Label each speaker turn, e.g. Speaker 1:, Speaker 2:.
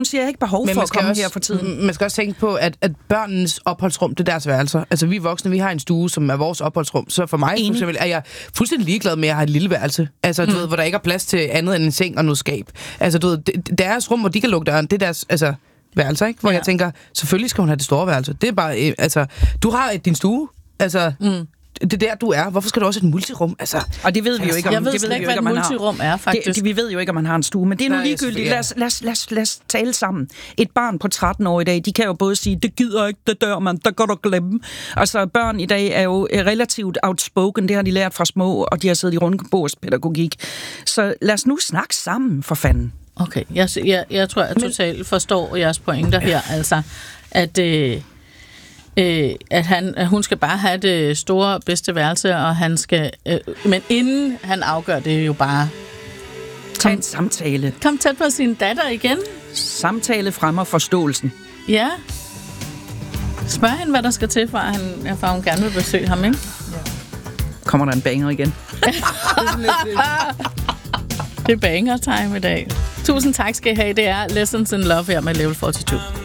Speaker 1: siger, jeg ikke behov for at komme her for tiden.
Speaker 2: Man skal også tænke på, at børnenes opholdsrum, det er deres værelser. Altså, vi voksne, vi har en stue, som er vores opholdsrum. Så for mig, for eksempel, er jeg fuldstændig ligeglad med, at jeg har et lille værelse. Altså, du ved, hvor der ikke er plads til andet end en seng og noget skab. Altså, du ved, deres rum, hvor de kan lukke døren, det er deres værelser, ikke? Hvor jeg tænker, selvfølgelig skal hun have det store værelse. Det er bare, du har din stue. Altså... Det er der, du er. Hvorfor skal du også have et multirum? Altså,
Speaker 1: og det ved vi jo ikke, om
Speaker 3: jeg ved slet ikke, hvad et multirum er, faktisk.
Speaker 1: Vi ved jo ikke, om man har en stue, men det er nu ligegyldigt. Lad os tale sammen. Et barn på 13 år i dag, de kan jo både sige, det gider ikke, det dør man, der går du glemme. Altså, børn i dag er jo relativt outspoken, det har de lært fra små, og de har siddet i rundbordspædagogik. Så lad os nu snakke sammen, for fanden.
Speaker 3: Okay, jeg tror, jeg totalt forstår jeres pointer her, altså, at hun skal bare have det store, bedste værelse, og han skal... men inden han afgør det jo bare...
Speaker 1: Tag en samtale.
Speaker 3: Kom tæt på sin datter igen.
Speaker 1: Samtale fremmer forståelsen.
Speaker 3: Ja. Spørg hende, hvad der skal til, for hun gerne vil besøge ham, ikke?
Speaker 1: Ja. Kommer der en banger igen?
Speaker 3: Det er banger time i dag. Tusind tak skal I have. Det er Lessons in Love her med Level 42.